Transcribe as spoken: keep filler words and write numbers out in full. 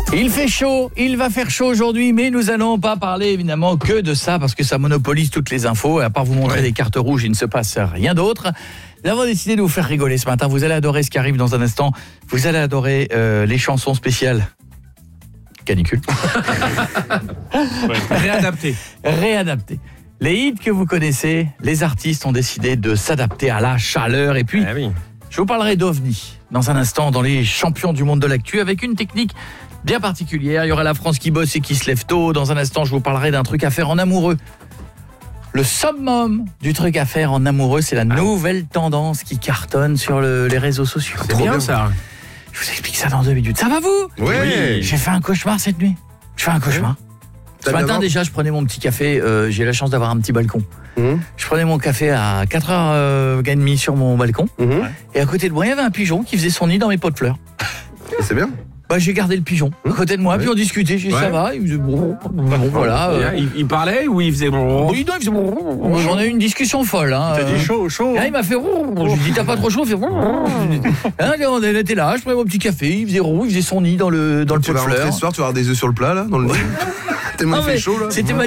Il fait chaud, il va faire chaud aujourd'hui, mais nous allons pas parler évidemment que de ça parce que ça monopolise toutes les infos. Et à part vous montrer ouais. des cartes rouges, il ne se passe rien d'autre. Nous avons décidé de vous faire rigoler ce matin. Vous allez adorer ce qui arrive dans un instant. Vous allez adorer euh, les chansons spéciales. Canicule. ouais. Réadapté. Réadapté. Les hits que vous connaissez, les artistes ont décidé de s'adapter à la chaleur. Et puis, ah oui. je vous parlerai d'OVNI dans un instant dans les champions du monde de l'actu avec une technique bien particulière. Il y aura la France qui bosse et qui se lève tôt. Dans un instant, je vous parlerai d'un truc à faire en amoureux. Le summum du truc à faire en amoureux, c'est la nouvelle tendance qui cartonne sur le, les réseaux sociaux. C'est bien, bien ça. Je vous explique ça dans deux minutes. Ça va vous ? Oui. J'ai fait un cauchemar cette nuit. Je fais un cauchemar. Oui. Ce matin déjà, je prenais mon petit café. Euh, j'ai la chance d'avoir un petit balcon. Mmh. Je prenais mon café à quatre heures trente sur mon balcon. Mmh. Et à côté de moi, il y avait un pigeon qui faisait son nid dans mes pots de fleurs. C'est bien. Bah, j'ai gardé le pigeon à côté de moi, ouais. puis on discutait, j'ai dit ouais. ça va, il faisait bon, bon voilà. Euh... Il, il parlait ou il faisait bon? Oui, non, il faisait bon. On a eu une discussion folle. Hein. T'as dit chaud, chaud. Là, il m'a fait roux. Je lui ai dit t'as pas trop chaud, il fait hein, on était là, je prenais mon petit café, il faisait roux, il faisait son nid dans le dans le pot de fleurs. Tu vas rentrer ce soir, tu vas avoir des œufs sur le plat là, dans le lit. T'es mal fait chaud là. C'était